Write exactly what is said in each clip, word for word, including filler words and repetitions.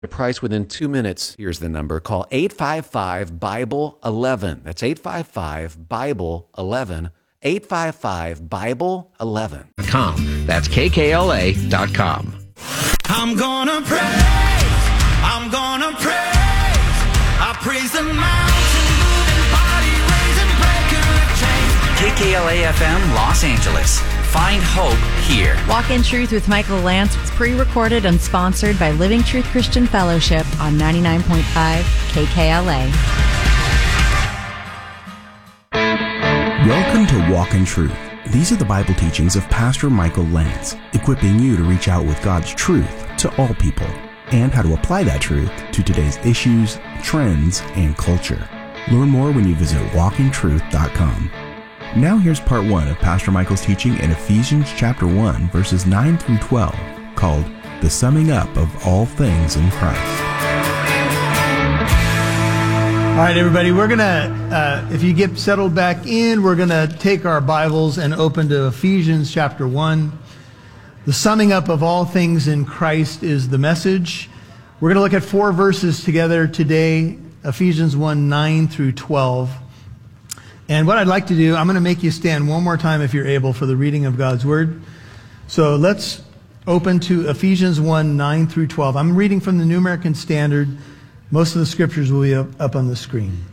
The price within two minutes. Here's the number. Call eight five five, Bible eleven. That's eight five five, Bible eleven. eight five five, Bible eleven. Com. That's K K L A dot com. I'm gonna praise, I'm gonna praise, I praise the mountain moving, body raising, breaker of chains. K K L A F M, Los Angeles. Find hope here. Walk in Truth with Michael Lance is pre-recorded and sponsored by Living Truth Christian Fellowship on ninety-nine point five K K L A. Welcome to Walk in Truth. These are the Bible teachings of Pastor Michael Lance, equipping you to reach out with God's truth to all people and how to apply that truth to today's issues, trends, and culture. Learn more when you visit walk in truth dot com. Now here's part one of Pastor Michael's teaching in Ephesians chapter one, verses nine through twelve, called The Summing Up of All Things in Christ. All right, everybody, we're going to, uh, if you get settled back in, we're going to take our Bibles and open to Ephesians chapter one. The summing up of all things in Christ is the message. We're going to look at four verses together today, Ephesians one, nine through twelve. And what I'd like to do, I'm going to make you stand one more time if you're able for the reading of God's Word. So let's open to Ephesians one, nine through twelve. I'm reading from the New American Standard. Most of the scriptures will be up, up on the screen.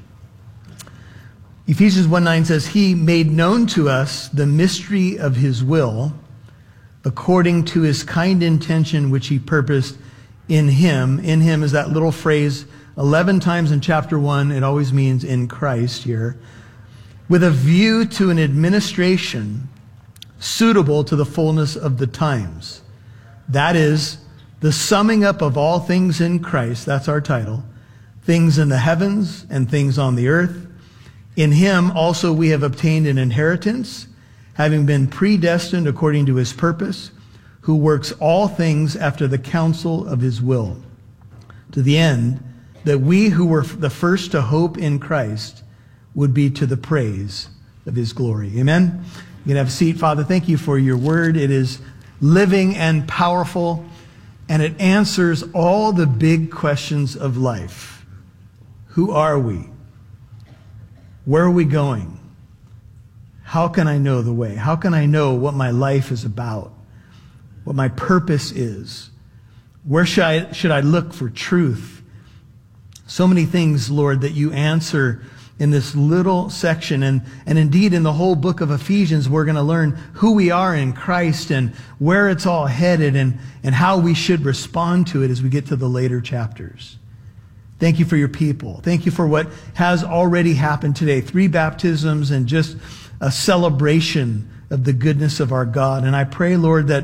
Ephesians one, nine says, He made known to us the mystery of His will, according to His kind intention which He purposed in Him. In Him is that little phrase eleven times in chapter one. It always means in Christ here. With a view to an administration suitable to the fullness of the times. That is, the summing up of all things in Christ, that's our title, things in the heavens and things on the earth. In Him also we have obtained an inheritance, having been predestined according to His purpose, who works all things after the counsel of His will, to the end that we who were the first to hope in Christ would be to the praise of His glory. Amen? You can have a seat. Father, thank you for your word. It is living and powerful, and it answers all the big questions of life. Who are we? Where are we going? How can I know the way? How can I know what my life is about? What my purpose is? Where should I, should I look for truth? So many things, Lord, that you answer in this little section, and, and indeed in the whole book of Ephesians, we're going to learn who we are in Christ and where it's all headed and, and how we should respond to it as we get to the later chapters. Thank you for your people. Thank you for what has already happened today. Three baptisms and just a celebration of the goodness of our God. And I pray, Lord, that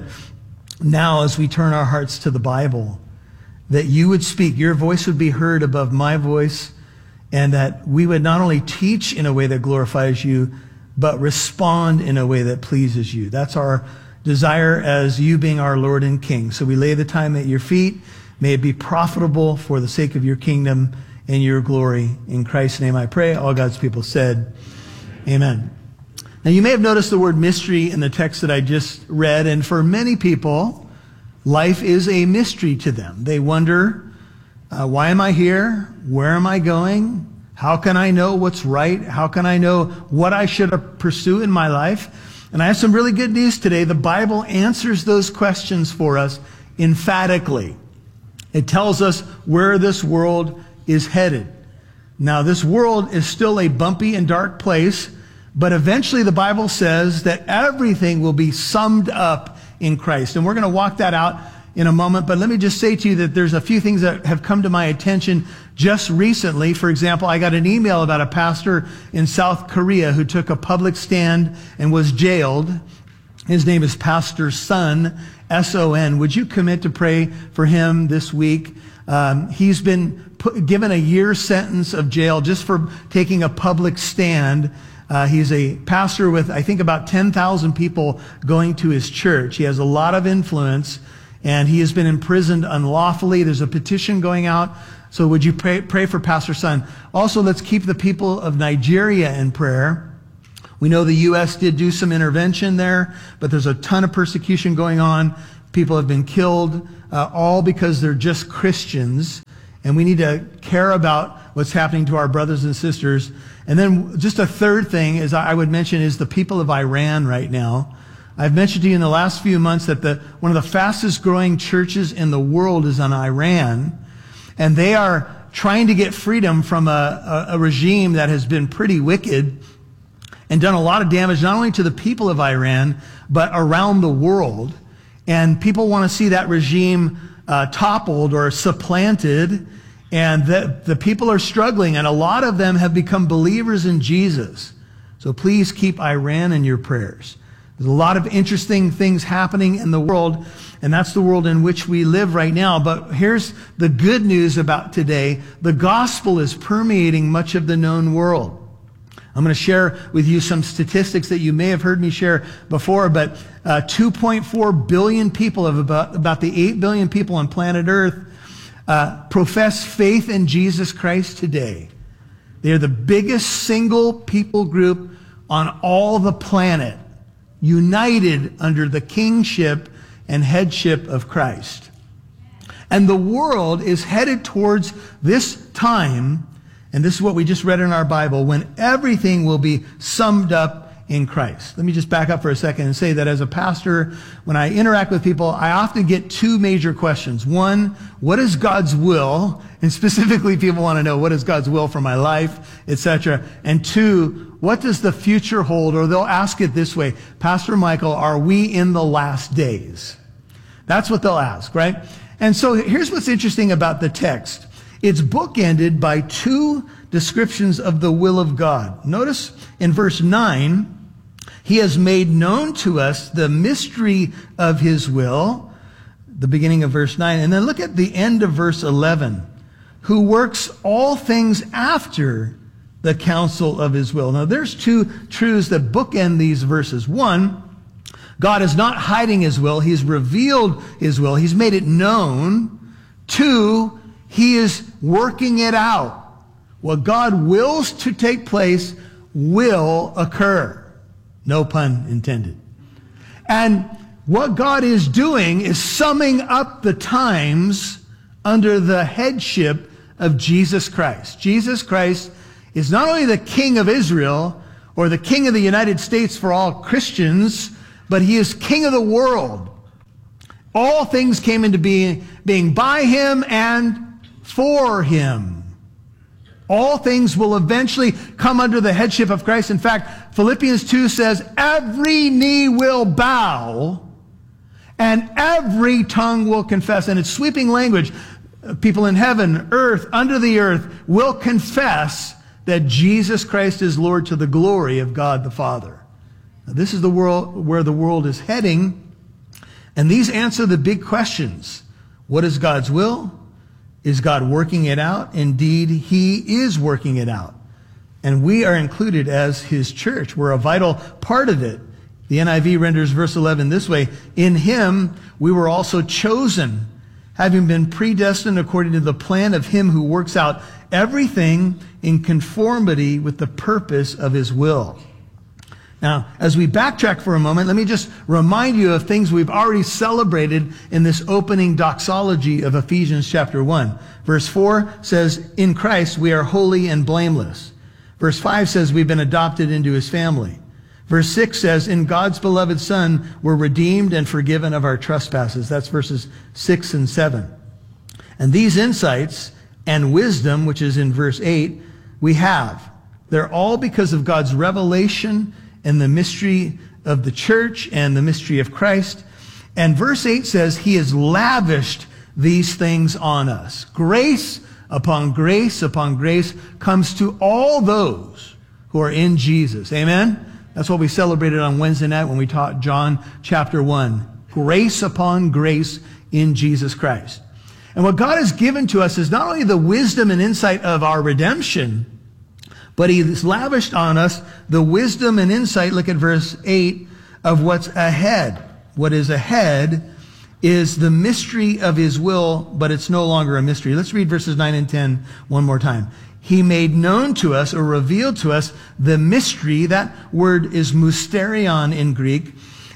now as we turn our hearts to the Bible, that you would speak, your voice would be heard above my voice, and that we would not only teach in a way that glorifies you, but respond in a way that pleases you. That's our desire as you being our Lord and King. So we lay the time at your feet. May it be profitable for the sake of your kingdom and your glory. In Christ's name I pray. All God's people said, amen. Now you may have noticed the word mystery in the text that I just read. And for many people, life is a mystery to them. They wonder, Uh, why am I here? Where am I going? How can I know what's right? How can I know what I should pursue in my life? And I have some really good news today. The Bible answers those questions for us emphatically. It tells us where this world is headed. Now, this world is still a bumpy and dark place, but eventually the Bible says that everything will be summed up in Christ. And we're going to walk that out in a moment, but let me just say to you that there's a few things that have come to my attention just recently. For example, I got an email about a pastor in South Korea who took a public stand and was jailed. His name is Pastor Son, S O N. Would you commit to pray for him this week? Um, he's been put, given a year sentence of jail just for taking a public stand. Uh, he's a pastor with, I think, about ten thousand people going to his church. He has a lot of influence, and he has been imprisoned unlawfully. There's a petition going out. So would you pray, pray for Pastor Son? Also, let's keep the people of Nigeria in prayer. We know the U S did do some intervention there, but there's a ton of persecution going on. people have been killed, uh, all because they're just Christians. And we need to care about what's happening to our brothers and sisters. And then just a third thing is I would mention is the people of Iran right now. I've mentioned to you in the last few months that the one of the fastest growing churches in the world is in Iran. And they are trying to get freedom from a, a, a regime that has been pretty wicked and done a lot of damage, not only to the people of Iran, but around the world. And people want to see that regime uh, toppled or supplanted. And the, the people are struggling, and a lot of them have become believers in Jesus. So please keep Iran in your prayers. There's a lot of interesting things happening in the world, and that's the world in which we live right now. But here's the good news about today. The gospel is permeating much of the known world. I'm going to share with you some statistics that you may have heard me share before, but uh, two point four billion people of about, about the eight billion people on planet Earth uh, profess faith in Jesus Christ today. They are the biggest single people group on all the planet, united under the kingship and headship of Christ. And the world is headed towards this time, and this is what we just read in our Bible, when everything will be summed up in Christ. Let me just back up for a second and say that as a pastor, when I interact with people, I often get two major questions. One, what is God's will? And specifically, people want to know, what is God's will for my life, et cetera. And two, what does the future hold? Or they'll ask it this way, Pastor Michael, are we in the last days? That's what they'll ask, right? And so here's what's interesting about the text. It's bookended by two descriptions of the will of God. Notice in verse nine, he has made known to us the mystery of his will, the beginning of verse nine. And then look at the end of verse eleven, who works all things after the counsel of his will. Now there's two truths that bookend these verses. One, God is not hiding his will. He's revealed his will. He's made it known. Two, he is working it out. What God wills to take place will occur. No pun intended. And what God is doing is summing up the times under the headship of Jesus Christ. Jesus Christ is not only the King of Israel or the King of the United States for all Christians, but he is King of the world. All things came into being, being by him and for him. All things will eventually come under the headship of Christ. In fact, Philippians two says, every knee will bow and every tongue will confess. And it's sweeping language. People in heaven, earth, under the earth will confess that Jesus Christ is Lord to the glory of God the Father. Now, this is the world where the world is heading. And these answer the big questions. What is God's will? Is God working it out? Indeed, he is working it out. And we are included as his church. We're a vital part of it. The N I V renders verse eleven this way. In him, we were also chosen, having been predestined according to the plan of him who works out everything in conformity with the purpose of his will. Now, as we backtrack for a moment, let me just remind you of things we've already celebrated in this opening doxology of Ephesians chapter one. Verse four says, in Christ we are holy and blameless. Verse five says we've been adopted into his family. Verse six says, in God's beloved Son we're redeemed and forgiven of our trespasses. That's verses six and seven. And these insights and wisdom, which is in verse eight, we have. They're all because of God's revelation and the mystery of the church and the mystery of Christ. And verse eight says, he has lavished these things on us. Grace upon grace upon grace comes to all those who are in Jesus. Amen? That's what we celebrated on Wednesday night when we taught John chapter one. Grace upon grace in Jesus Christ. And what God has given to us is not only the wisdom and insight of our redemption, but he has lavished on us the wisdom and insight, look at verse eight, of what's ahead. What is ahead is the mystery of his will, but it's no longer a mystery. Let's read verses nine and ten one more time. He made known to us, or revealed to us, the mystery. That word is mysterion in Greek.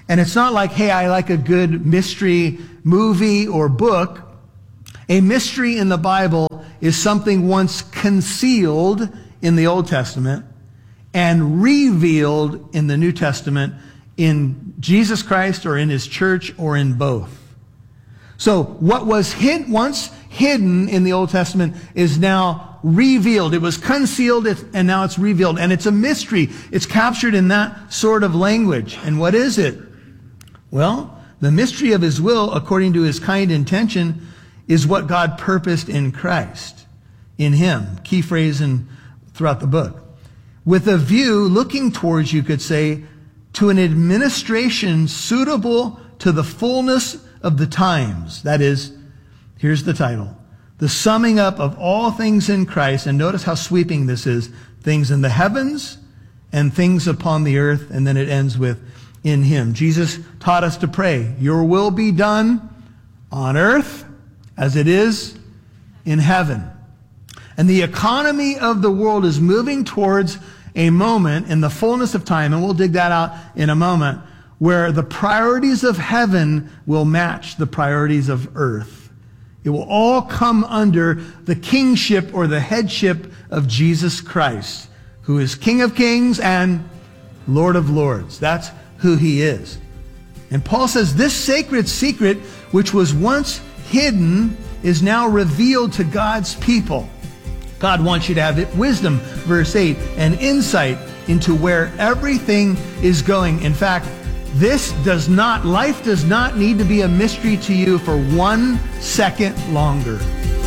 And it's not like, hey, I like a good mystery movie or book. A mystery in the Bible is something once concealed in the Old Testament and revealed in the New Testament in Jesus Christ or in his church or in both. So what was hid, once hidden in the Old Testament is now revealed. It was concealed and now it's revealed. And it's a mystery. It's captured in that sort of language. And what is it? Well, the mystery of his will, according to his kind intention, is what God purposed in Christ, in him. Key phrase in, throughout the book. With a view looking towards, you could say, to an administration suitable to the fullness of the times. That is, here's the title, the summing up of all things in Christ. And notice how sweeping this is. Things in the heavens and things upon the earth. And then it ends with, in him. Jesus taught us to pray, your will be done on earth as it is in heaven. And the economy of the world is moving towards a moment in the fullness of time, and we'll dig that out in a moment, where the priorities of heaven will match the priorities of earth. It will all come under the kingship or the headship of Jesus Christ, who is King of Kings and Lord of Lords. That's who he is. And Paul says this sacred secret, which was once hidden, is now revealed to God's people. God wants you to have it, wisdom, verse eight, and insight into where everything is going. In fact, this does not, life does not need to be a mystery to you for one second longer.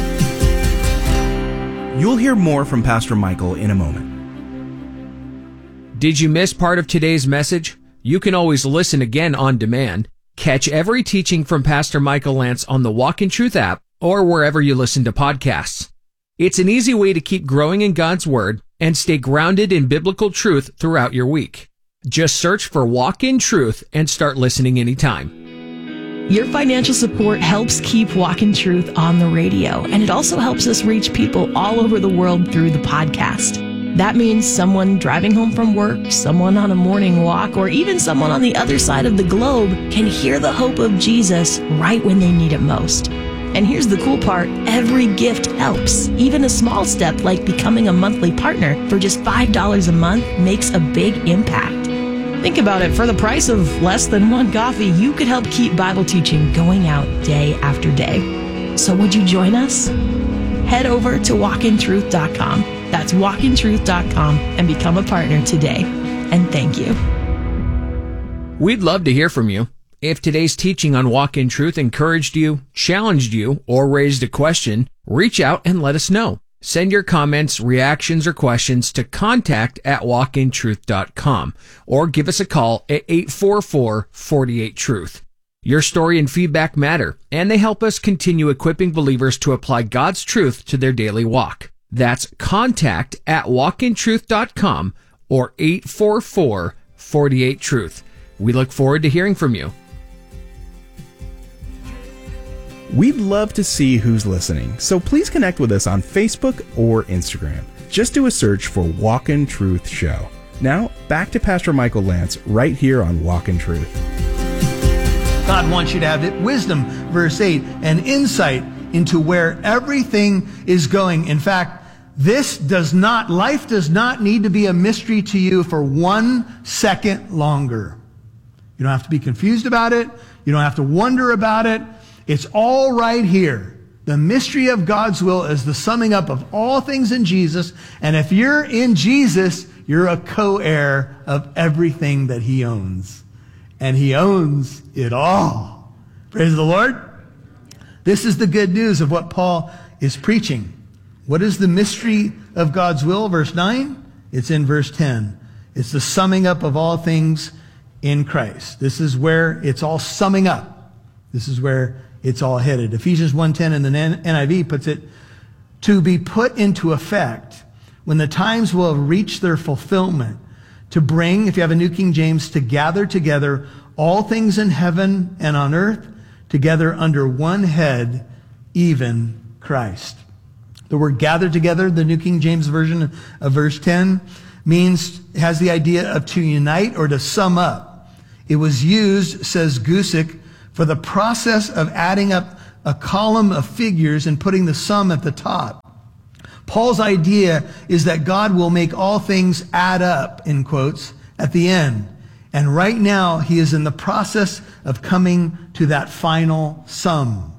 You'll hear more from Pastor Michael in a moment. Did you miss part of today's message? You can always listen again on demand. Catch every teaching from Pastor Michael Lantz on the Walk in Truth app or wherever you listen to podcasts. It's an easy way to keep growing in God's Word and stay grounded in biblical truth throughout your week. Just search for Walk in Truth and start listening anytime. Your financial support helps keep Walk in Truth on the radio, and it also helps us reach people all over the world through the podcast. That means someone driving home from work, someone on a morning walk, or even someone on the other side of the globe can hear the hope of Jesus right when they need it most. And here's the cool part, every gift helps. Even a small step like becoming a monthly partner for just five dollars a month makes a big impact. Think about it, for the price of less than one coffee, you could help keep Bible teaching going out day after day. So would you join us? Head over to walk in truth dot com. That's walk in truth dot com and become a partner today. And thank you. We'd love to hear from you. If today's teaching on Walk in Truth encouraged you, challenged you, or raised a question, reach out and let us know. Send your comments, reactions, or questions to contact at walk in truth dot com or give us a call at eight four four, four eight, truth. Your story and feedback matter, and they help us continue equipping believers to apply God's truth to their daily walk. That's contact at walk in truth dot com or eight four four, four eight, truth. We look forward to hearing from you. We'd love to see who's listening, so please connect with us on Facebook or Instagram. Just do a search for Walk in Truth Show. Now, back to Pastor Michael Lantz right here on Walk in Truth. God wants you to have it, wisdom, verse eight, and insight into where everything is going. In fact, this does not, life does not need to be a mystery to you for one second longer. You don't have to be confused about it. You don't have to wonder about it. It's all right here. The mystery of God's will is the summing up of all things in Jesus. And if you're in Jesus, you're a co-heir of everything that he owns. And he owns it all. Praise the Lord. This is the good news of what Paul is preaching. What is the mystery of God's will? Verse nine. It's in verse ten. It's the summing up of all things in Christ. This is where it's all summing up. This is where it's all headed. Ephesians one ten in the N I V puts it, to be put into effect when the times will have reached their fulfillment, to bring, if you have a New King James, to gather together all things in heaven and on earth, together under one head, even Christ. The word gather together, the New King James Version of verse ten, means, has the idea of to unite or to sum up. It was used, says Gusick, for the process of adding up a column of figures and putting the sum at the top. Paul's idea is that God will make all things add up, in quotes, at the end. And right now, he is in the process of coming to that final sum.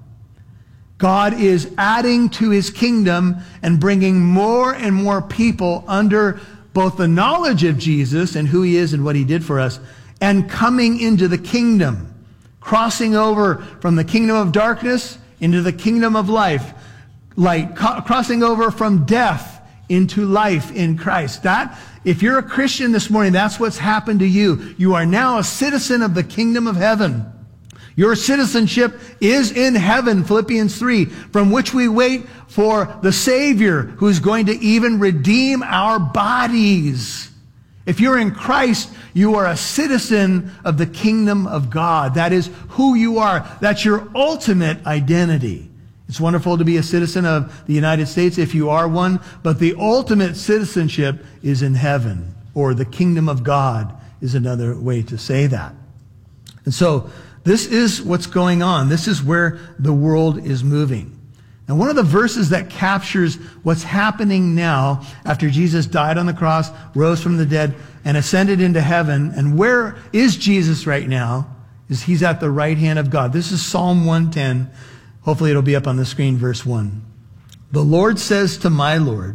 God is adding to his kingdom and bringing more and more people under both the knowledge of Jesus and who he is and what he did for us, and coming into the kingdom, crossing over from the kingdom of darkness into the kingdom of life, light, crossing over from death into life in Christ. That, if you're a Christian this morning, that's what's happened to you. You are now a citizen of the kingdom of heaven. Your citizenship is in heaven, Philippians three, from which we wait for the Savior who's going to even redeem our bodies. If you're in Christ, you are a citizen of the kingdom of God. That is who you are. That's your ultimate identity. It's wonderful to be a citizen of the United States if you are one, but the ultimate citizenship is in heaven, or the kingdom of God is another way to say that. And so this is what's going on. This is where the world is moving. And one of the verses that captures what's happening now after Jesus died on the cross, rose from the dead, and ascended into heaven, and where is Jesus right now, is he's at the right hand of God. This is Psalm one ten. Hopefully it'll be up on the screen, verse one. The Lord says to my Lord,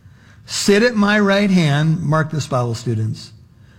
sit at my right hand, mark this, Bible students,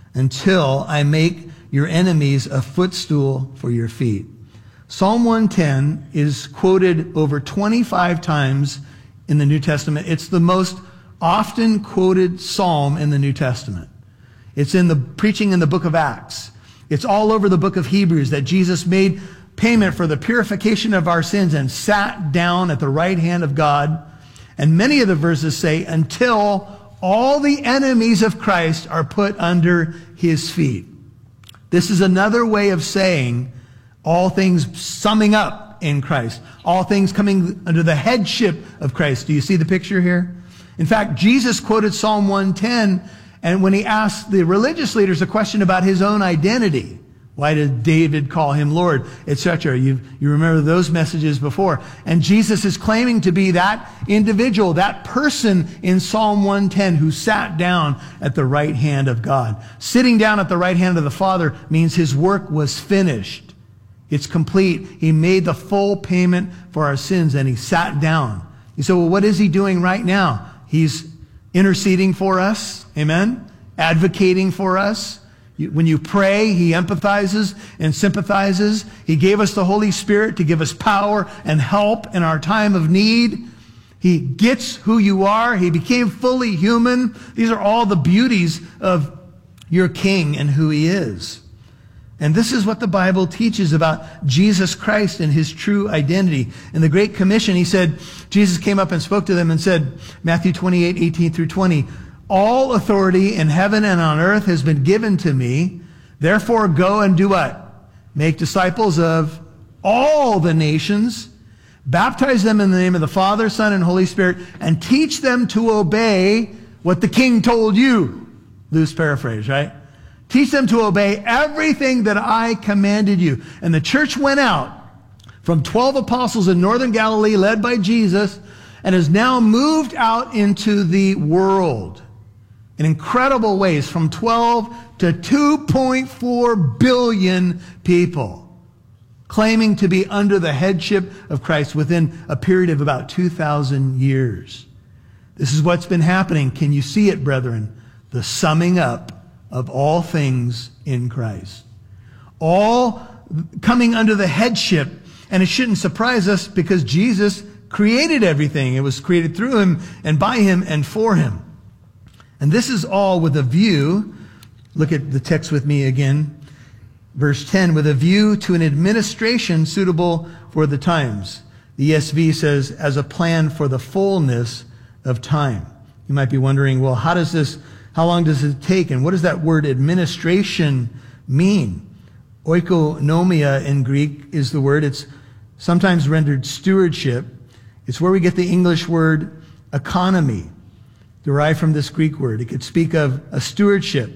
until I make your enemies a footstool for your feet. Psalm one ten is quoted over twenty-five times in the New Testament. It's the most often quoted psalm in the New Testament. It's in the preaching in the book of Acts. It's all over the book of Hebrews that Jesus made payment for the purification of our sins and sat down at the right hand of God. And many of the verses say, until all the enemies of Christ are put under his feet. This is another way of saying all things summing up in Christ. All things coming under the headship of Christ. Do you see the picture here? In fact, Jesus quoted Psalm one ten, and when he asked the religious leaders a question about his own identity, why did David call him Lord, et cetera. You, you remember those messages before. And Jesus is claiming to be that individual, that person in Psalm one ten who sat down at the right hand of God. Sitting down at the right hand of the Father means his work was finished. It's complete. He made the full payment for our sins, and he sat down. You say, well, what is he doing right now? He's interceding for us. Amen? Advocating for us. When you pray, he empathizes and sympathizes. He gave us the Holy Spirit to give us power and help in our time of need. He gets who you are. He became fully human. These are all the beauties of your King and who he is. And this is what the Bible teaches about Jesus Christ and his true identity. In the Great Commission, he said, Jesus came up and spoke to them and said, Matthew twenty-eight, eighteen through twenty, all authority in heaven and on earth has been given to me. Therefore, go and do what? Make disciples of all the nations, baptize them in the name of the Father, Son, and Holy Spirit, and teach them to obey what the King told you. Loose paraphrase, right? Teach them to obey everything that I commanded you. And the church went out from twelve apostles in northern Galilee, led by Jesus, and has now moved out into the world in incredible ways, from twelve to two point four billion people, claiming to be under the headship of Christ within a period of about two thousand years. This is what's been happening. Can you see it, brethren? The summing up of all things in Christ. All coming under the headship. And it shouldn't surprise us because Jesus created everything. It was created through him and by him and for him. And this is all with a view, look at the text with me again, verse ten, with a view to an administration suitable for the times. The E S V says, as a plan for the fullness of time. You might be wondering, well, how does this, how long does it take? And what does that word administration mean? Oikonomia in Greek is the word. It's sometimes rendered stewardship. It's where we get the English word economy, derived from this Greek word. It could speak of a stewardship,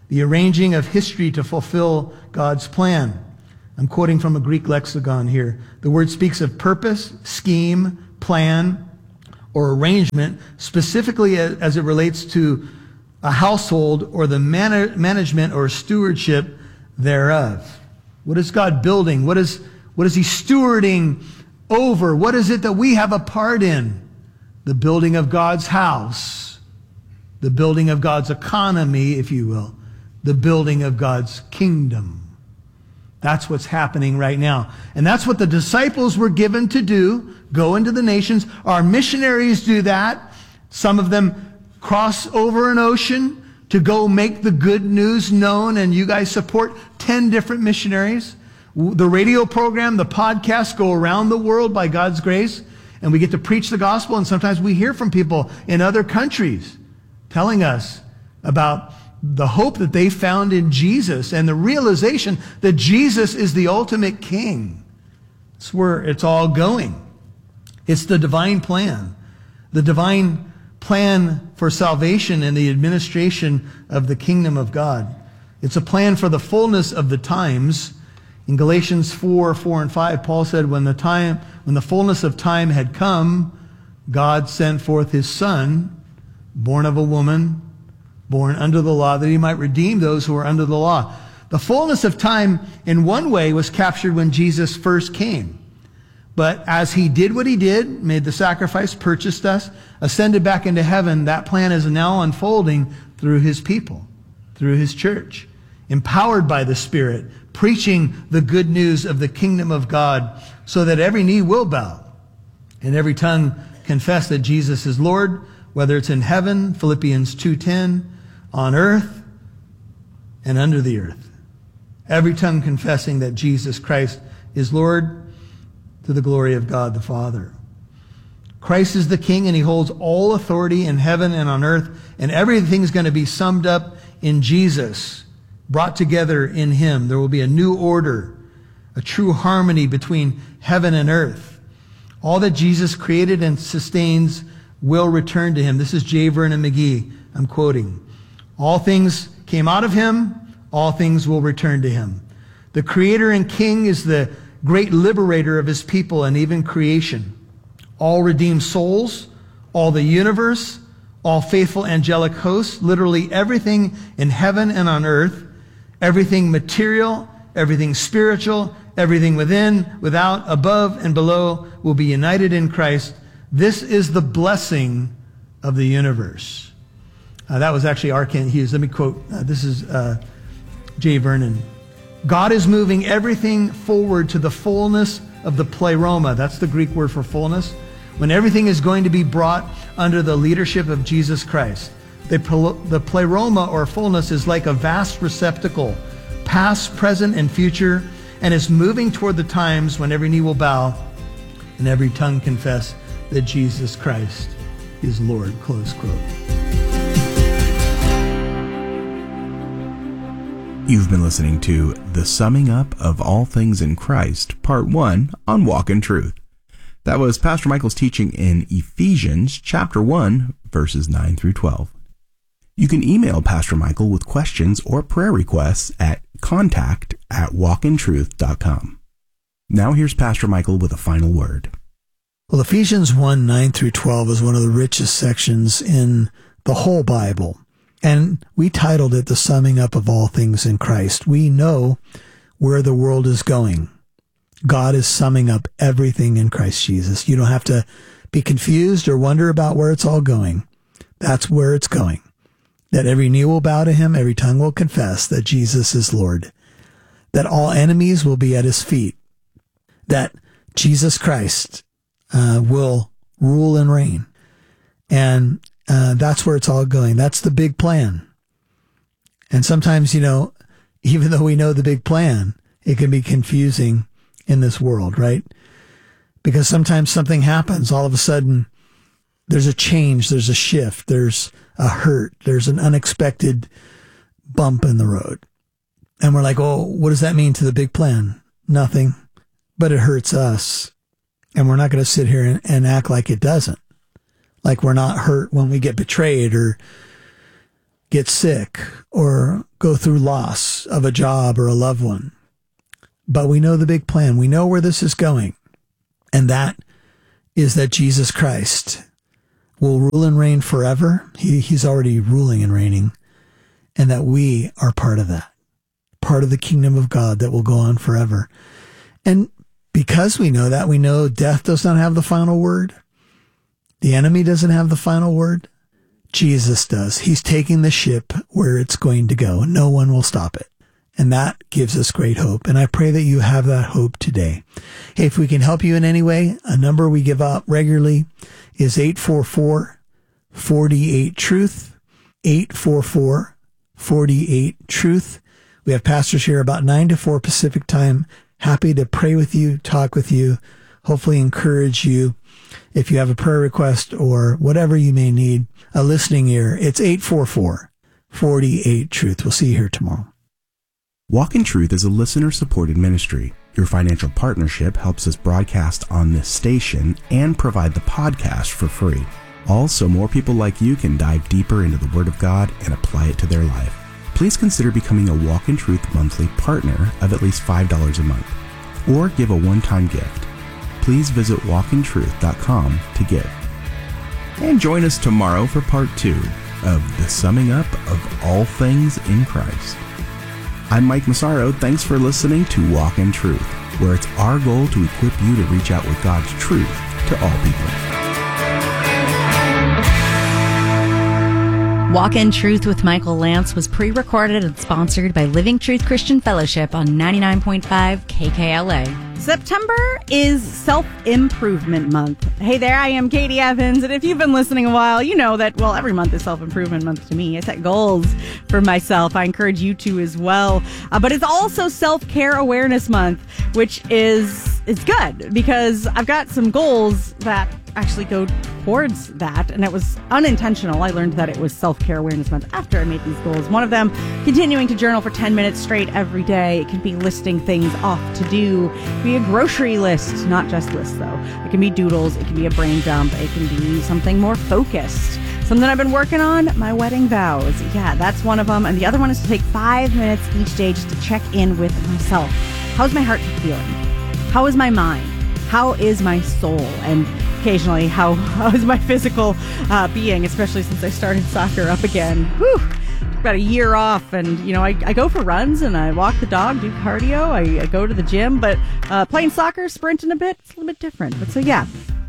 the arranging of history to fulfill God's plan. I'm quoting from a Greek lexicon here. The word speaks of purpose, scheme, plan, or arrangement, specifically as it relates to a household or the man- management or stewardship thereof. What is God building? What is, what is he stewarding over? What is it that we have a part in? The building of God's house, the building of God's economy, if you will, the building of God's kingdom. That's what's happening right now. And that's what the disciples were given to do, go into the nations. Our missionaries do that. Some of them cross over an ocean to go make the good news known, and you guys support ten different missionaries. The radio program, the podcast go around the world by God's grace, and we get to preach the gospel, and sometimes we hear from people in other countries telling us about the hope that they found in Jesus and the realization that Jesus is the ultimate king. It's where it's all going. It's the divine plan. The divine plan for salvation and the administration of the kingdom of God. It's a plan for the fullness of the times. In Galatians four, four and five, Paul said, when the time, when the fullness of time had come, God sent forth his son, born of a woman, born under the law, that he might redeem those who are under the law. The fullness of time, in one way, was captured when Jesus first came. But as he did what he did, made the sacrifice, purchased us, ascended back into heaven, that plan is now unfolding through his people, through his church, empowered by the Spirit, preaching the good news of the kingdom of God, so that every knee will bow and every tongue confess that Jesus is Lord, whether it's in heaven, Philippians two ten, on earth and under the earth. Every tongue confessing that Jesus Christ is Lord, to the glory of God the Father. Christ is the King, and he holds all authority in heaven and on earth, and everything's going to be summed up in Jesus, brought together in him. There will be a new order, a true harmony between heaven and earth. All that Jesus created and sustains will return to him. This is J. Vernon McGee, I'm quoting. All things came out of him, all things will return to him. The Creator and King is the great liberator of his people and even creation. All redeemed souls, all the universe, all faithful angelic hosts, literally everything in heaven and on earth, everything material, everything spiritual, everything within, without, above, and below will be united in Christ. This is the blessing of the universe. Uh, that was actually R. Kent Hughes. Let me quote. Uh, this is uh, J. Vernon. God is moving everything forward to the fullness of the pleroma. That's the Greek word for fullness. When everything is going to be brought under the leadership of Jesus Christ. The, the pleroma, or fullness, is like a vast receptacle, past, present, and future, and is moving toward the times when every knee will bow and every tongue confess that Jesus Christ is Lord. Close quote. You've been listening to The Summing Up of All Things in Christ, Part one on Walk in Truth. That was Pastor Michael's teaching in Ephesians chapter one, verses nine through twelve. You can email Pastor Michael with questions or prayer requests at contact at walkintruth dot com. Now here's Pastor Michael with a final word. Well, Ephesians one, nine through twelve is one of the richest sections in the whole Bible. And we titled it The Summing Up of All Things in Christ. We know where the world is going. God is summing up everything in Christ Jesus. You don't have to be confused or wonder about where it's all going. That's where it's going. That every knee will bow to him, every tongue will confess that Jesus is Lord. That all enemies will be at his feet. That Jesus Christ uh, will rule and reign. And Uh, that's where it's all going. That's the big plan. And sometimes, you know, even though we know the big plan, it can be confusing in this world, right? Because sometimes something happens. All of a sudden, there's a change, there's a shift, there's a hurt, there's an unexpected bump in the road. And we're like, oh, what does that mean to the big plan? Nothing. But it hurts us. And we're not going to sit here and, and act like it doesn't. Like we're not hurt when we get betrayed or get sick or go through loss of a job or a loved one. But we know the big plan. We know where this is going. And that is that Jesus Christ will rule and reign forever. He, he's already ruling and reigning. And that we are part of that, part of the kingdom of God that will go on forever. And because we know that, we know death does not have the final word. The enemy doesn't have the final word. Jesus does. He's taking the ship where it's going to go. No one will stop it. And that gives us great hope. And I pray that you have that hope today. Hey, if we can help you in any way, a number we give out regularly is eight four four, four eight, truth, eight four four, four eight, truth. We have pastors here about nine to four Pacific time. Happy to pray with you, talk with you, hopefully encourage you. If you have a prayer request or whatever you may need, a listening ear, it's eight four four, four eight, truth. We'll see you here tomorrow. Walk in Truth is a listener-supported ministry. Your financial partnership helps us broadcast on this station and provide the podcast for free. Also, more people like you can dive deeper into the Word of God and apply it to their life. Please consider becoming a Walk in Truth monthly partner of at least five dollars a month, or give a one-time gift. Please visit walk in truth dot com to give. And join us tomorrow for part two of the summing up of all things in Christ. I'm Mike Massaro. Thanks for listening to Walk in Truth, where it's our goal to equip you to reach out with God's truth to all people. Walk in Truth with Michael Lance was pre-recorded and sponsored by Living Truth Christian Fellowship on ninety-nine point five K K L A. September is Self-Improvement Month. Hey there, I am Katie Evans, and if you've been listening a while, you know that, well, every month is Self-Improvement Month to me. I set goals for myself. I encourage you to as well. Uh, but it's also Self-Care Awareness Month, which is, is good because I've got some goals that actually go towards that, and it was unintentional. I learned that it was Self-Care Awareness Month after I made these goals. One of them, continuing to journal for ten minutes straight every day. It can be listing things off to do. It can be a grocery list, not just lists though. It can be doodles. It can be a brain dump. It can be something more focused. Something I've been working on, my wedding vows. Yeah, that's one of them. And the other one is to take five minutes each day just to check in with myself. How's my heart feeling? How is my mind? How is my soul? And occasionally, how, how is my physical uh, being, especially since I started soccer up again. Whew. About a year off, and you know, I, I go for runs and I walk the dog, do cardio, I, I go to the gym, but uh, playing soccer, sprinting a bit, it's a little bit different. But so yeah,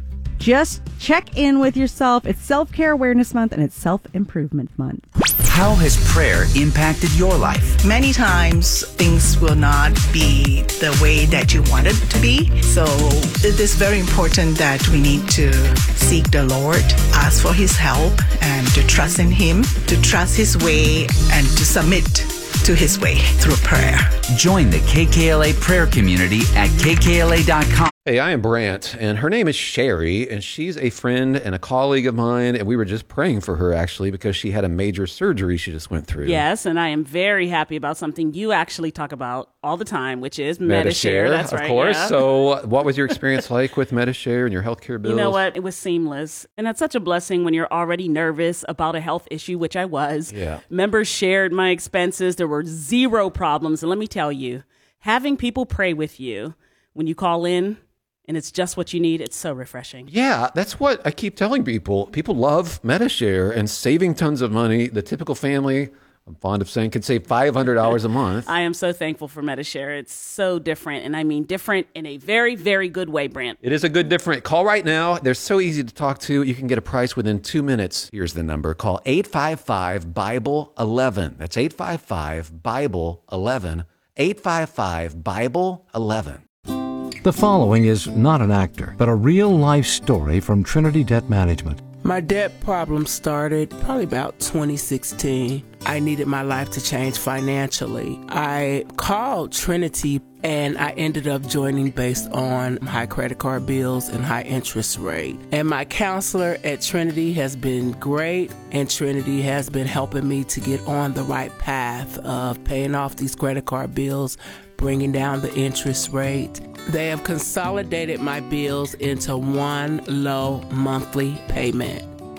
just check in with yourself. It's Self-Care Awareness Month and it's Self-Improvement Month. How has prayer impacted your life? Many times things will not be the way that you want it to be. So it is very important that we need to seek the Lord, ask for His help, and to trust in Him, to trust His way, and to submit to His way through prayer. Join the K K L A prayer community at K K L A dot com. Hey, I am Brant, and her name is Sherry, and she's a friend and a colleague of mine, and we were just praying for her, actually, because she had a major surgery she just went through. Yes, and I am very happy about something you actually talk about all the time, which is Medi-Share. Medi-Share, That's of right, course. yeah. So what was your experience like with Medi-Share and your healthcare bills? You know what? It was seamless, and that's such a blessing when you're already nervous about a health issue, which I was. Yeah. Members shared my expenses. There were zero problems, and let me tell you, having people pray with you when you call in, and it's just what you need, it's so refreshing. Yeah, that's what I keep telling people. People love Medi-Share and saving tons of money. The typical family, I'm fond of saying, can save five hundred dollars a month. I am so thankful for Medi-Share. It's so different, and I mean different in a very, very good way, Brant. It is a good different. Call right now. They're so easy to talk to. You can get a price within two minutes. Here's the number. Call eight five five, Bible eleven. That's eight five five, Bible eleven. eight five five, Bible eleven. The following is not an actor, but a real-life story from Trinity Debt Management. My debt problem started probably about twenty sixteen. I needed my life to change financially. I called Trinity and I ended up joining based on high credit card bills and high interest rate. And my counselor at Trinity has been great, and Trinity has been helping me to get on the right path of paying off these credit card bills, bringing down the interest rate. They have consolidated my bills into one low monthly payment.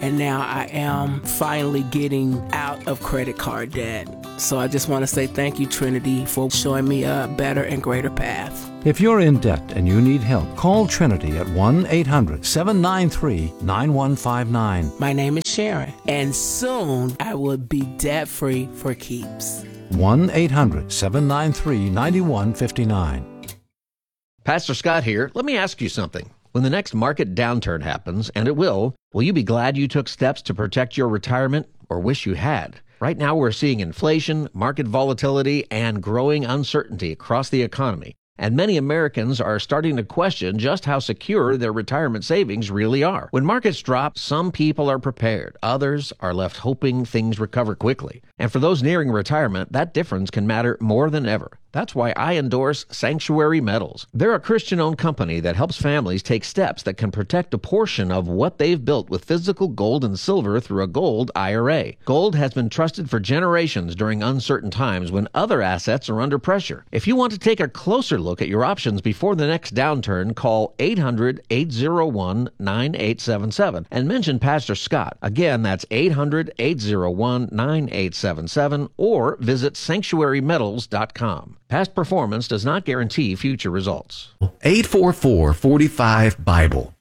and now I am finally getting out of credit card debt. So I just want to say thank you, Trinity, for showing me a better and greater path. If you're in debt and you need help, call Trinity at one eight hundred seven nine three nine one five nine. My name is Sharon, and soon I will be debt-free for keeps. one eight hundred seven nine three nine one five nine. Pastor Scott here. Let me ask you something. When the next market downturn happens, and it will, will you be glad you took steps to protect your retirement, or wish you had? Right now we're seeing inflation, market volatility, and growing uncertainty across the economy. And many Americans are starting to question just how secure their retirement savings really are. When markets drop, some people are prepared. Others are left hoping things recover quickly. And for those nearing retirement, that difference can matter more than ever. That's why I endorse Sanctuary Metals. They're a Christian-owned company that helps families take steps that can protect a portion of what they've built with physical gold and silver through a gold I R A. Gold has been trusted for generations during uncertain times when other assets are under pressure. If you want to take a closer look at your options before the next downturn, call eight hundred eight oh one nine eight seven seven and mention Pastor Scott. Again, that's eight hundred eight oh one nine eight seven seven or visit sanctuary metals dot com. Past performance does not guarantee future results. eight four four, four five, Bible.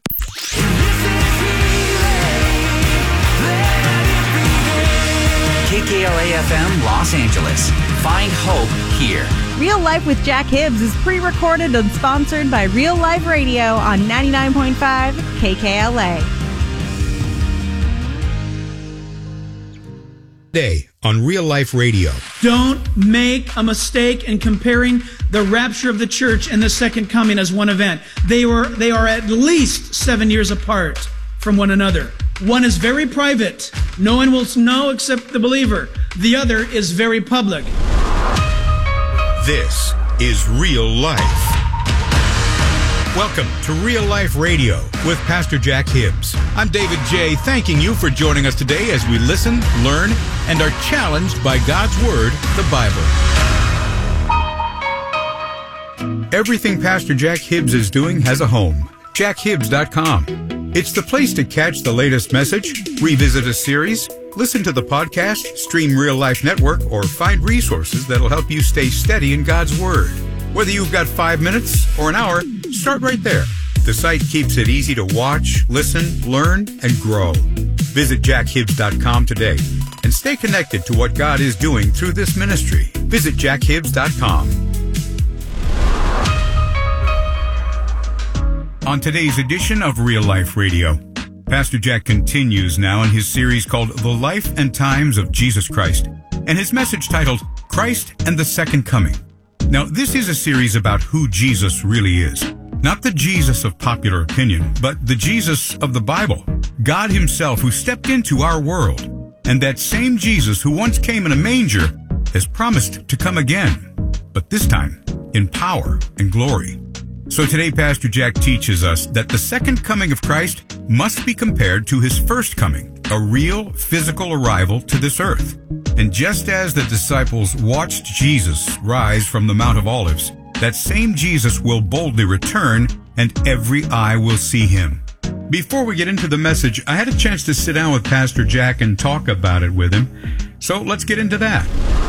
K K L A F M Los Angeles. Find hope here. Real Life with Jack Hibbs is pre-recorded and sponsored by Real Life Radio on ninety-nine point five K K L A. Day on Real Life Radio. Don't make a mistake in comparing the rapture of the church and the second coming as one event. They were they are at least seven years apart from one another. One is very private. No one will know except the believer. The other is very public. This is Real Life. Welcome to Real Life Radio with Pastor Jack Hibbs. I'm David J. thanking you for joining us today as we listen, learn, and are challenged by God's Word, the Bible. Everything Pastor Jack Hibbs is doing has a home. jack hibbs dot com. It's the place to catch the latest message, revisit a series, listen to the podcast, stream Real Life Network, or find resources that'll help you stay steady in God's Word. Whether you've got five minutes or an hour, start right there. The site keeps it easy to watch, listen, learn, and grow. Visit jack hibbs dot com today and stay connected to what God is doing through this ministry. Visit jack hibbs dot com. On today's edition of Real Life Radio, Pastor Jack continues now in his series called The Life and Times of Jesus Christ, and his message titled, Christ and the Second Coming. Now, this is a series about who Jesus really is. Not the Jesus of popular opinion, but the Jesus of the Bible. God himself who stepped into our world. And that same Jesus who once came in a manger has promised to come again, but this time in power and glory. So today, Pastor Jack teaches us that the second coming of Christ must be compared to his first coming, a real physical arrival to this earth. And just as the disciples watched Jesus rise from the Mount of Olives, that same Jesus will boldly return, and every eye will see him. Before we get into the message, I had a chance to sit down with Pastor Jack and talk about it with him. So let's get into that.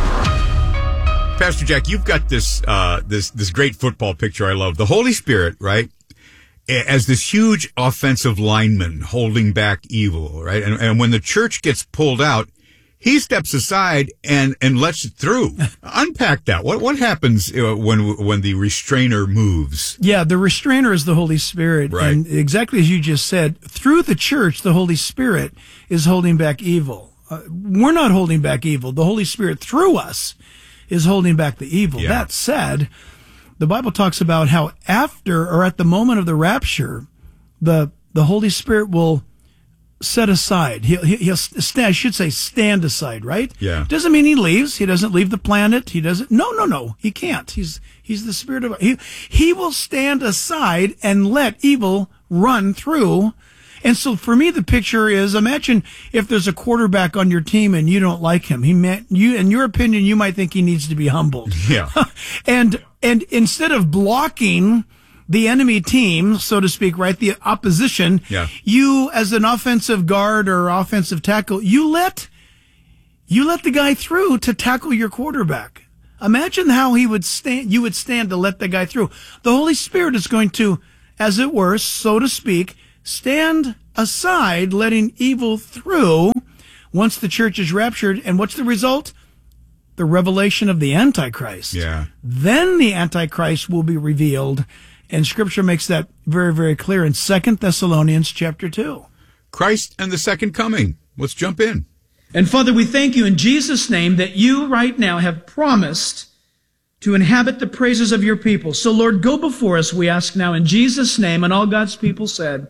Pastor Jack, you've got this uh, this this great football picture I love. The Holy Spirit, right, as this huge offensive lineman holding back evil, right? And, and when the church gets pulled out, he steps aside and, and lets it through. Unpack that. What what happens uh, when when the restrainer moves? Yeah, the restrainer is the Holy Spirit. Right. And exactly as you just said, through the church, the Holy Spirit is holding back evil. Uh, we're not holding back evil. The Holy Spirit through us is holding back the evil. Yeah. That said, the Bible talks about how after or at the moment of the rapture, the the Holy Spirit will set aside. He'll, he'll stand, I should say stand aside, right? Yeah. Doesn't mean he leaves. He doesn't leave the planet. He doesn't. No, no, no. He can't. He's he's the Spirit of. He he will stand aside and let evil run through. And so for me, the picture is, imagine if there's a quarterback on your team and you don't like him. He meant you, in your opinion, you might think he needs to be humbled. Yeah. and and instead of blocking the enemy team, so to speak, right? The opposition. Yeah. You, as an offensive guard or offensive tackle, you let, you let the guy through to tackle your quarterback. Imagine how he would stand, you would stand to let the guy through. The Holy Spirit is going to, as it were, so to speak, stand aside, letting evil through once the church is raptured. And what's the result? The revelation of the Antichrist. Yeah. Then the Antichrist will be revealed. And Scripture makes that very, very clear in Second Thessalonians chapter two. Christ and the second coming. Let's jump in. And Father, we thank you in Jesus' name that you right now have promised to inhabit the praises of your people. So Lord, go before us, we ask now in Jesus' name. And all God's people said,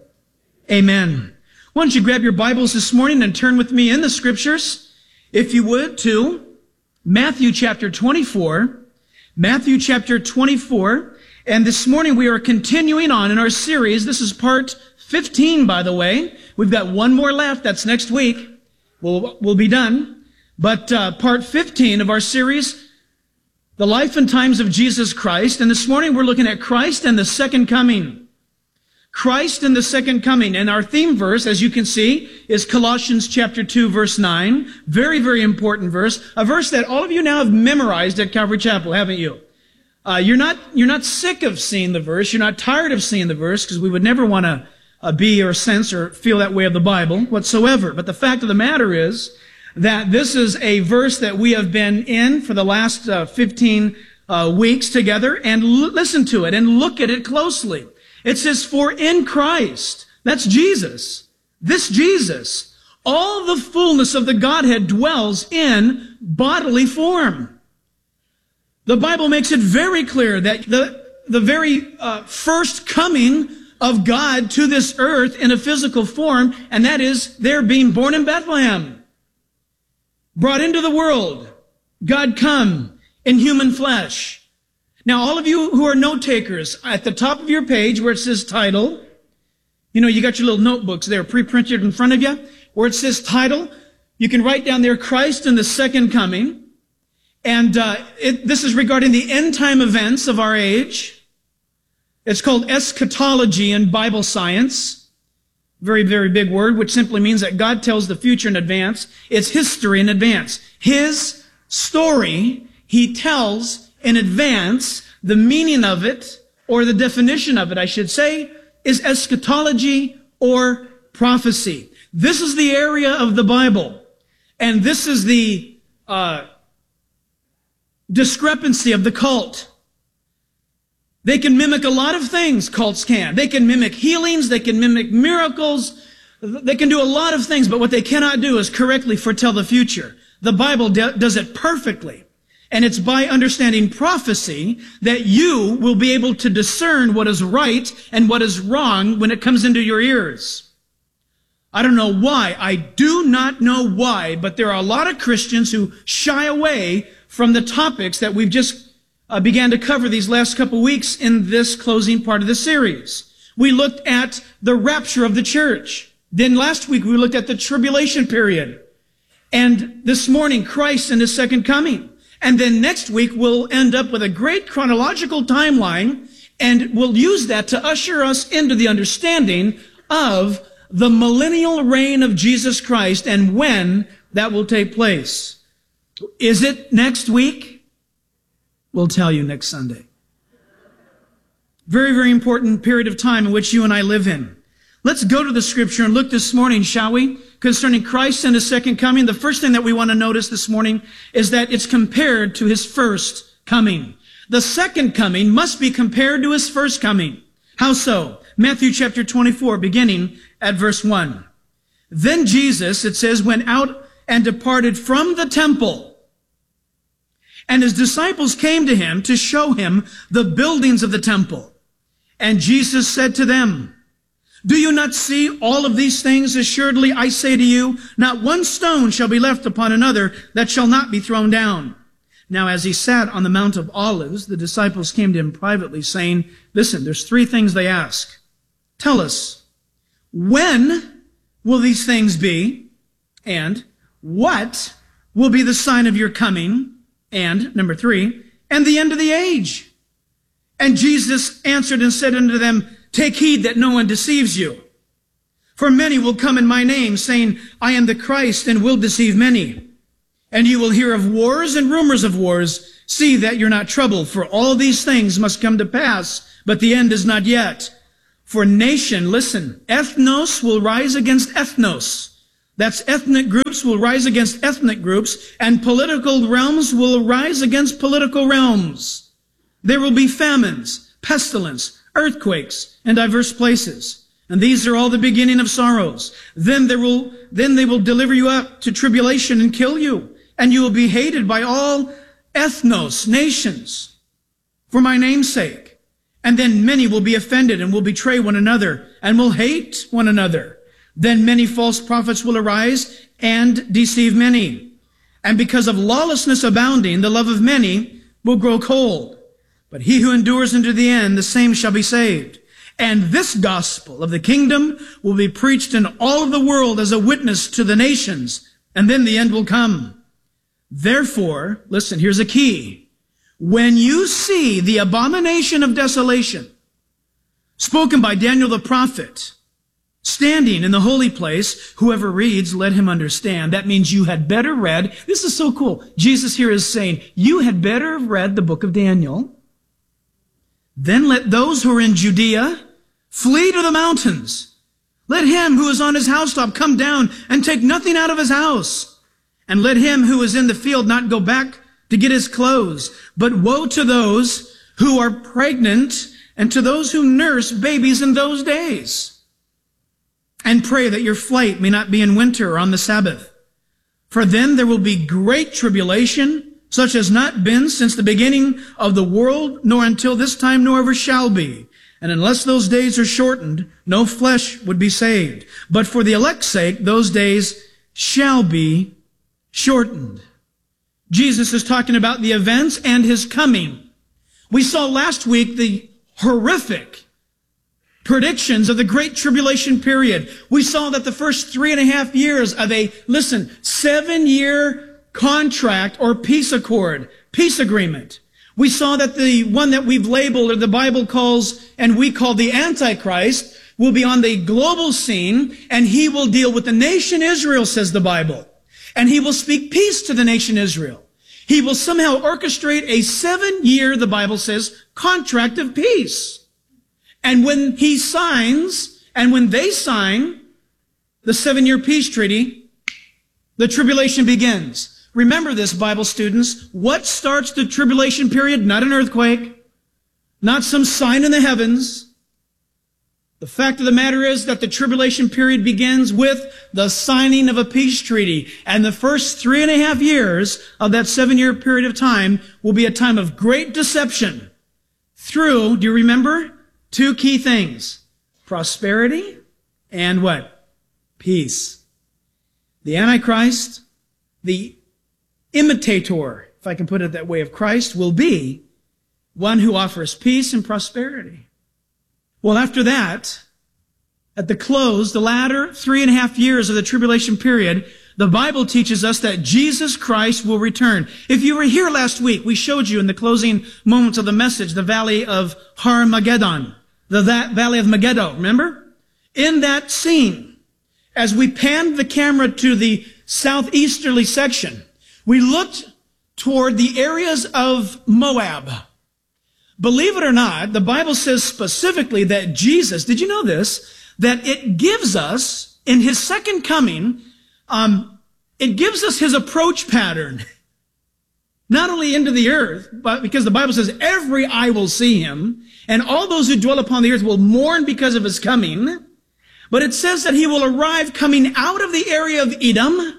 amen. Why don't you grab your Bibles this morning and turn with me in the Scriptures, if you would, to Matthew chapter twenty-four. Matthew chapter twenty-four. And this morning we are continuing on in our series. This is part fifteen, by the way. We've got one more left. That's next week. We'll, we'll be done. But uh, part fifteen of our series, The Life and Times of Jesus Christ. And this morning we're looking at Christ and the second coming. Christ and the second coming. And our theme verse, as you can see, is Colossians chapter two, verse nine. Very, very important verse. A verse that all of you now have memorized at Calvary Chapel, haven't you? Uh, you're not, you're not sick of seeing the verse. You're not tired of seeing the verse, because we would never want to uh, be or sense or feel that way of the Bible whatsoever. But the fact of the matter is that this is a verse that we have been in for the last uh, fifteen uh, weeks together. And l- listen to it and look at it closely. It says, for in Christ, that's Jesus, this Jesus, all the fullness of the Godhead dwells in bodily form. The Bible makes it very clear that the, the very uh, first coming of God to this earth in a physical form, and that is there being born in Bethlehem, brought into the world, God come in human flesh. Now, all of you who are note takers, at the top of your page where it says title, you know, you got your little notebooks there pre-printed in front of you, where it says title, you can write down there Christ and the second coming. And uh, it, this is regarding the end time events of our age. It's called eschatology in Bible science. Very, very big word, which simply means that God tells the future in advance. It's history in advance. His story, he tells in advance. The meaning of it, or the definition of it, I should say, is eschatology or prophecy. This is the area of the Bible. And this is the uh, discrepancy of the cult. They can mimic a lot of things, cults can. They can mimic healings, they can mimic miracles, they can do a lot of things, but what they cannot do is correctly foretell the future. The Bible de- does it perfectly. And it's by understanding prophecy that you will be able to discern what is right and what is wrong when it comes into your ears. I don't know why. I do not know why, but there are a lot of Christians who shy away from the topics that we've just uh, began to cover these last couple weeks in this closing part of the series. We looked at the rapture of the church. Then last week we looked at the tribulation period. And this morning, Christ and his second coming. And then next week, we'll end up with a great chronological timeline, and we'll use that to usher us into the understanding of the millennial reign of Jesus Christ and when that will take place. Is it next week? We'll tell you next Sunday. Very, very important period of time in which you and I live in. Let's go to the scripture and look this morning, shall we? Concerning Christ and his second coming. The first thing that we want to notice this morning is that it's compared to his first coming. The second coming must be compared to his first coming. How so? Matthew chapter twenty-four, beginning at verse one. Then Jesus, it says, went out and departed from the temple. And his disciples came to him to show him the buildings of the temple. And Jesus said to them, do you not see all of these things? Assuredly, I say to you, not one stone shall be left upon another that shall not be thrown down. Now, as he sat on the Mount of Olives, the disciples came to him privately, saying, listen, there's three things they ask. Tell us, when will these things be? And what will be the sign of your coming? And, number three, and the end of the age? And Jesus answered and said unto them, take heed that no one deceives you. For many will come in my name, saying, I am the Christ, and will deceive many. And you will hear of wars and rumors of wars. See that you're not troubled, for all these things must come to pass, but the end is not yet. For nation, listen, ethnos will rise against ethnos. That's ethnic groups will rise against ethnic groups, and political realms will rise against political realms. There will be famines, pestilence, earthquakes, in diverse places. And these are all the beginning of sorrows. Then there will, then they will deliver you up to tribulation and kill you. And you will be hated by all ethnos, nations, for my name's sake. And then many will be offended and will betray one another and will hate one another. Then many false prophets will arise and deceive many. And because of lawlessness abounding, the love of many will grow cold. But he who endures unto the end, the same shall be saved. And this gospel of the kingdom will be preached in all of the world as a witness to the nations, and then the end will come. Therefore, listen, here's a key. When you see the abomination of desolation, spoken by Daniel the prophet, standing in the holy place, whoever reads, let him understand. That means you had better read. This is so cool. Jesus here is saying, you had better have read the book of Daniel. Then let those who are in Judea flee to the mountains. Let him who is on his housetop come down and take nothing out of his house. And let him who is in the field not go back to get his clothes. But woe to those who are pregnant and to those who nurse babies in those days. And pray that your flight may not be in winter or on the Sabbath. For then there will be great tribulation, such as not been since the beginning of the world, nor until this time, nor ever shall be. And unless those days are shortened, no flesh would be saved. But for the elect's sake, those days shall be shortened. Jesus is talking about the events and his coming. We saw last week the horrific predictions of the Great Tribulation period. We saw that the first three and a half years of a, listen, seven-year contract or peace accord, peace agreement. We saw that the one that we've labeled, or the Bible calls, and we call the Antichrist, will be on the global scene, and he will deal with the nation Israel, says the Bible. And he will speak peace to the nation Israel. He will somehow orchestrate a seven-year, the Bible says, contract of peace. And when he signs, and when they sign the seven-year peace treaty, the tribulation begins. Remember this, Bible students. What starts the tribulation period? Not an earthquake, not some sign in the heavens. The fact of the matter is that the tribulation period begins with the signing of a peace treaty. And the first three and a half years of that seven-year period of time will be a time of great deception through, do you remember? Two key things. Prosperity and what? Peace. The Antichrist, the imitator, if I can put it that way, of Christ, will be one who offers peace and prosperity. Well, after that, at the close, the latter three and a half years of the tribulation period, the Bible teaches us that Jesus Christ will return. If you were here last week, we showed you in the closing moments of the message, the valley of Har-Mageddon, the that valley of Megiddo, remember? In that scene, as we panned the camera to the southeasterly section, we looked toward the areas of Moab. Believe it or not, the Bible says specifically that Jesus, did you know this? That it gives us, in his second coming, um, it gives us his approach pattern. Not only into the earth, but because the Bible says every eye will see him, and all those who dwell upon the earth will mourn because of his coming. But it says that he will arrive coming out of the area of Edom,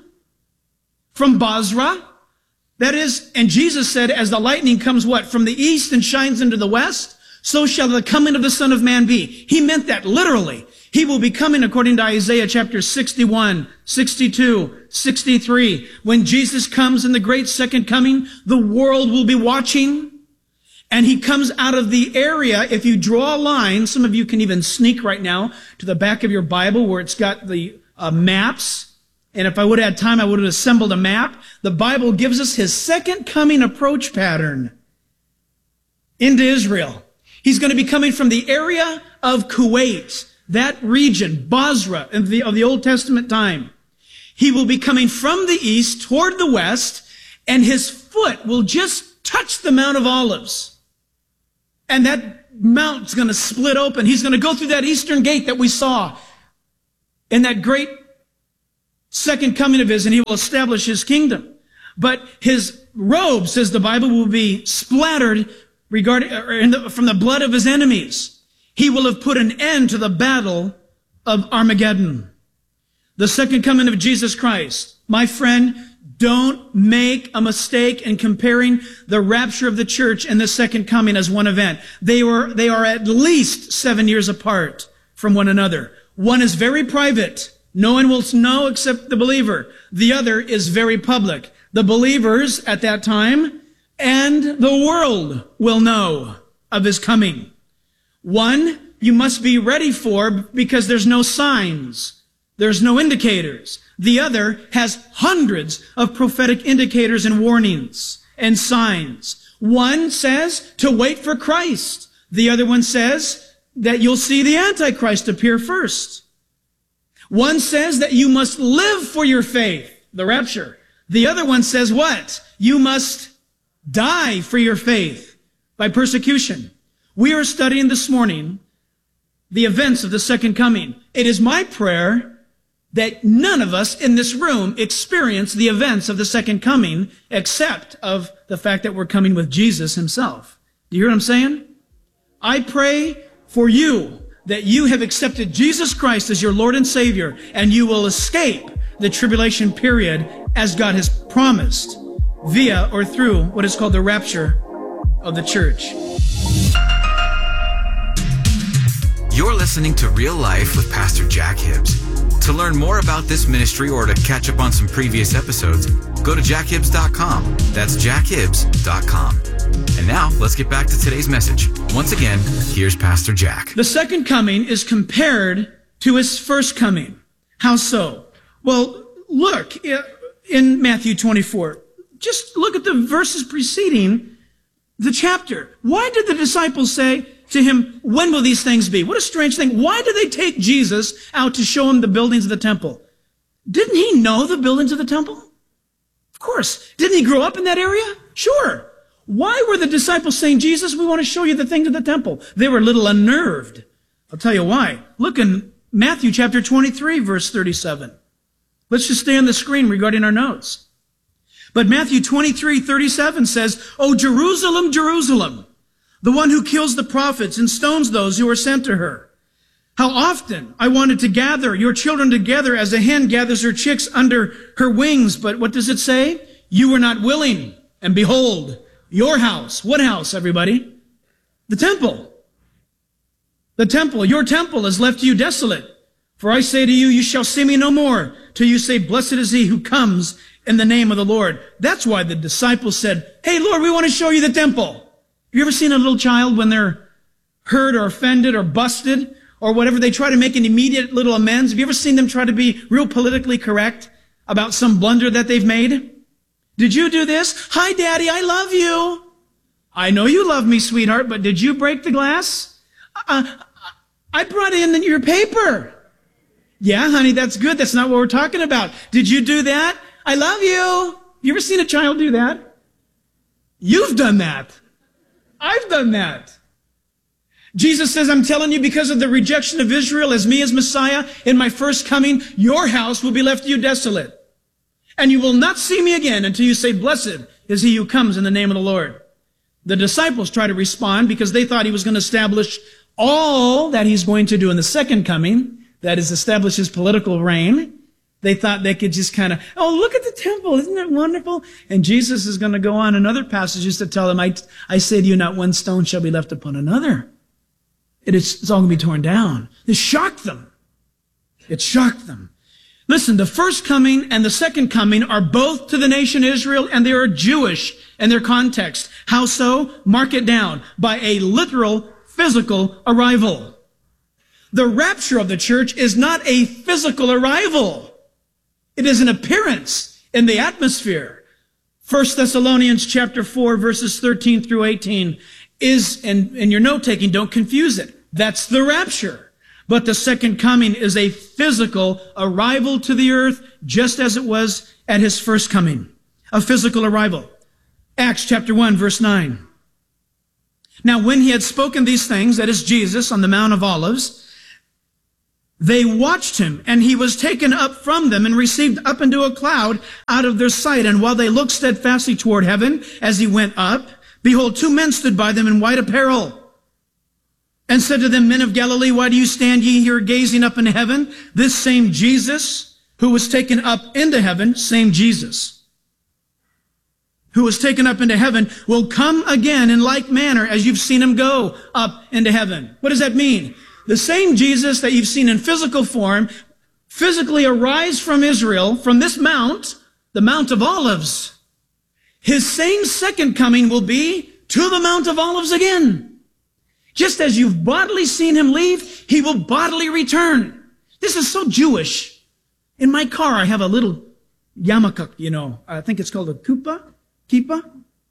from Basra. That is, and Jesus said, as the lightning comes what? From the east and shines into the west, so shall the coming of the Son of Man be. He meant that literally. He will be coming according to Isaiah chapter sixty-one, sixty-two, sixty-three. When Jesus comes in the great second coming, the world will be watching. And he comes out of the area, if you draw a line, some of you can even sneak right now to the back of your Bible where it's got the uh, maps. And if I would have had time, I would have assembled a map. The Bible gives us his second coming approach pattern into Israel. He's going to be coming from the area of Kuwait, that region, Basra, of the, of the Old Testament time. He will be coming from the east toward the west, and his foot will just touch the Mount of Olives. And that mount's going to split open. He's going to go through that eastern gate that we saw in that great second coming of his, and he will establish his kingdom. But his robe, says the Bible, will be splattered regarding, or in the, from the blood of his enemies. He will have put an end to the battle of Armageddon. The second coming of Jesus Christ. My friend, don't make a mistake in comparing the rapture of the church and the second coming as one event. They were, they are at least seven years apart from one another. One is very private. No one will know except the believer. The other is very public. The believers at that time and the world will know of his coming. One, you must be ready for because there's no signs. There's no indicators. The other has hundreds of prophetic indicators and warnings and signs. One says to wait for Christ. The other one says that you'll see the Antichrist appear first. One says that you must live for your faith, the rapture. The other one says what? You must die for your faith by persecution. We are studying this morning the events of the second coming. It is my prayer that none of us in this room experience the events of the second coming except of the fact that we're coming with Jesus himself. Do you hear what I'm saying? I pray for you that you have accepted Jesus Christ as your Lord and Savior, and you will escape the tribulation period as God has promised via or through what is called the rapture of the church. You're listening to Real Life with Pastor Jack Hibbs. To learn more about this ministry or to catch up on some previous episodes, go to jack hibbs dot com. That's jack hibbs dot com. And now, let's get back to today's message. Once again, here's Pastor Jack. The second coming is compared to his first coming. How so? Well, look in Matthew twenty-four. Just look at the verses preceding the chapter. Why did the disciples say to him, when will these things be? What a strange thing. Why did they take Jesus out to show him the buildings of the temple? Didn't he know the buildings of the temple? Of course. Didn't he grow up in that area? Sure. Why were the disciples saying, Jesus, we want to show you the things of the temple? They were a little unnerved. I'll tell you why. Look in Matthew chapter twenty-three, verse thirty-seven. Let's just stay on the screen regarding our notes. But Matthew twenty-three, thirty-seven says, O Jerusalem, Jerusalem, the one who kills the prophets and stones those who are sent to her. How often I wanted to gather your children together as a hen gathers her chicks under her wings. But what does it say? You were not willing. And behold, your house. What house, everybody? The temple. The temple. Your temple has left you desolate. For I say to you, you shall see me no more till you say, blessed is he who comes in the name of the Lord. That's why the disciples said, hey, Lord, we want to show you the temple. Have you ever seen a little child when they're hurt or offended or busted or whatever? They try to make an immediate little amends. Have you ever seen them try to be real politically correct about some blunder that they've made? Did you do this? Hi, Daddy, I love you. I know you love me, sweetheart, but did you break the glass? Uh, I brought in your paper. Yeah, honey, that's good. That's not what we're talking about. Did you do that? I love you. You ever seen a child do that? You've done that. I've done that. Jesus says, I'm telling you, because of the rejection of Israel as me as Messiah, in my first coming, your house will be left to you desolate. And you will not see me again until you say, blessed is he who comes in the name of the Lord. The disciples try to respond because they thought he was going to establish all that he's going to do in the second coming, that is, establish his political reign. They thought they could just kind of, oh, look at the temple. Isn't it wonderful? And Jesus is going to go on in other passages to tell them, I, I say to you, not one stone shall be left upon another. It is, it's all going to be torn down. It shocked them. It shocked them. Listen, the first coming and the second coming are both to the nation Israel, and they are Jewish in their context. How so? Mark it down. By a literal, physical arrival. The rapture of the church is not a physical arrival. It is an appearance in the atmosphere. First Thessalonians chapter four, verses thirteen through eighteen. is, and in your note-taking, don't confuse it. That's the rapture. But the second coming is a physical arrival to the earth, just as it was at his first coming. A physical arrival. Acts chapter one, verse nine. Now, when he had spoken these things, that is Jesus, on the Mount of Olives, they watched him, and he was taken up from them and received up into a cloud out of their sight. And while they looked steadfastly toward heaven as he went up, behold, two men stood by them in white apparel, and said to them, Men of Galilee, why do you stand ye here gazing up into heaven? This same Jesus who was taken up into heaven, same Jesus, who was taken up into heaven, will come again in like manner as you've seen him go up into heaven. What does that mean? The same Jesus that you've seen in physical form physically arise from Israel, from this mount, the Mount of Olives. His same second coming will be to the Mount of Olives again. Just as you've bodily seen him leave, he will bodily return. This is so Jewish. In my car, I have a little yarmulke, you know. I think it's called a kuppah, kippah.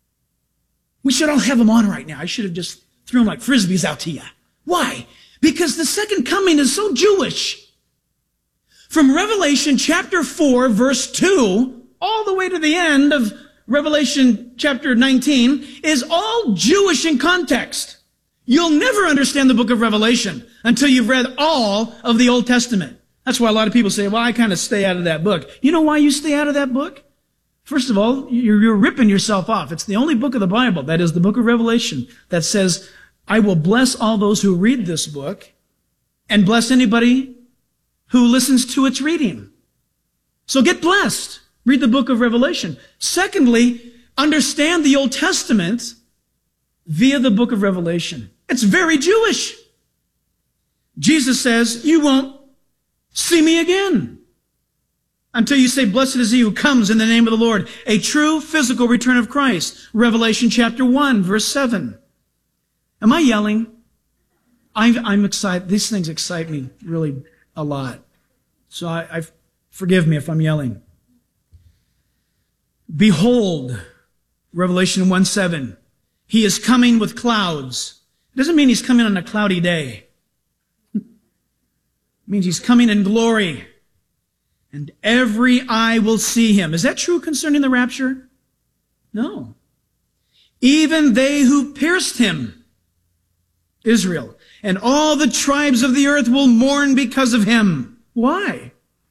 We should all have them on right now. I should have just thrown like frisbees out to you. Why? Because the second coming is so Jewish. From Revelation chapter four, verse two, all the way to the end of Revelation chapter nineteen, is all Jewish in context. You'll never understand the book of Revelation until you've read all of the Old Testament. That's why a lot of people say, well, I kind of stay out of that book. You know why you stay out of that book? First of all, you're, you're ripping yourself off. It's the only book of the Bible, that is the book of Revelation, that says, I will bless all those who read this book and bless anybody who listens to its reading. So get blessed. Read the book of Revelation. Secondly, understand the Old Testament via the book of Revelation. It's very Jewish. Jesus says, you won't see me again until you say, blessed is he who comes in the name of the Lord. A true physical return of Christ. Revelation chapter one, verse seven. Am I yelling? I'm, I'm excited. These things excite me really a lot. So I, I forgive me if I'm yelling. Behold, Revelation one seven. He is coming with clouds. It doesn't mean he's coming on a cloudy day. It means he's coming in glory. And every eye will see him. Is that true concerning the rapture? No. Even they who pierced him. Israel, and all the tribes of the earth will mourn because of him. Why?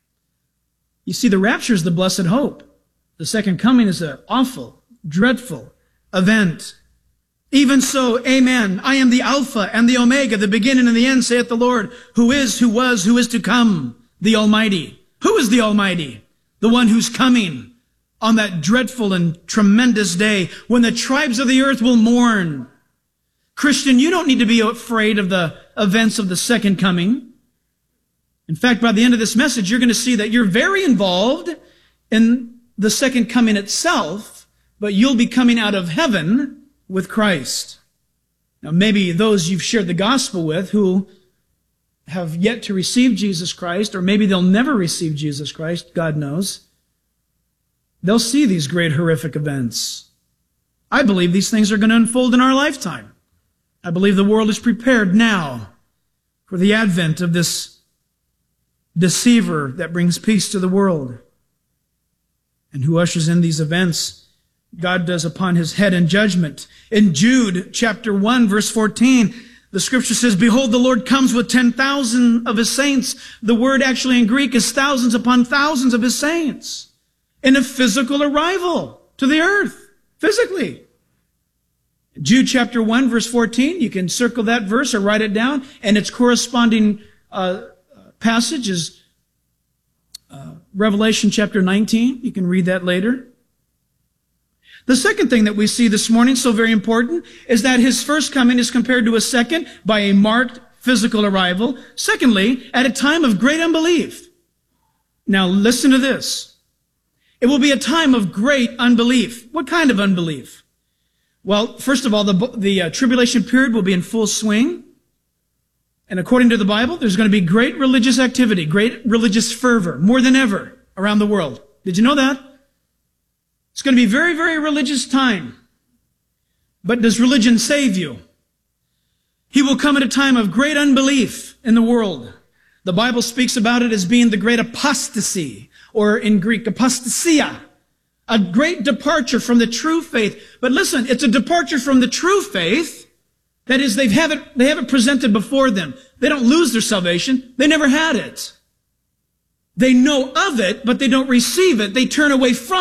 You see, the rapture is the blessed hope. The second coming is an awful, dreadful event. Even so, amen. I am the Alpha and the Omega, the beginning and the end, saith the Lord, who is, who was, who is to come, the Almighty. Who is the Almighty? The one who's coming on that dreadful and tremendous day when the tribes of the earth will mourn. Christian, you don't need to be afraid of the events of the second coming. In fact, by the end of this message, you're going to see that you're very involved in the second coming itself, but you'll be coming out of heaven with Christ. Now, maybe those you've shared the gospel with who have yet to receive Jesus Christ, or maybe they'll never receive Jesus Christ, God knows, they'll see these great horrific events. I believe these things are going to unfold in our lifetime. I believe the world is prepared now for the advent of this deceiver that brings peace to the world and who ushers in these events God does upon his head in judgment. In Jude chapter one, verse fourteen, the scripture says, behold, the Lord comes with ten thousand of his saints. The word actually in Greek is thousands upon thousands of his saints in a physical arrival to the earth, physically. Jude chapter one, verse fourteen, you can circle that verse or write it down, and its corresponding uh, passage is uh, Revelation chapter nineteen. You can read that later. The second thing that we see this morning, so very important, is that his first coming is compared to a second by a marked physical arrival. Secondly, at a time of great unbelief. Now listen to this. It will be a time of great unbelief. What kind of unbelief? Well, first of all, the, the uh, tribulation period will be in full swing. And according to the Bible, there's going to be great religious activity, great religious fervor, more than ever around the world. Did you know that? It's going to be a very, very religious time. But does religion save you? He will come at a time of great unbelief in the world. The Bible speaks about it as being the great apostasy, or in Greek, apostasia, a great departure from the true faith. But listen, it's a departure from the true faith. That is, they have it, they have it presented before them. They don't lose their salvation. They never had it. They know of it, but they don't receive it. They turn away from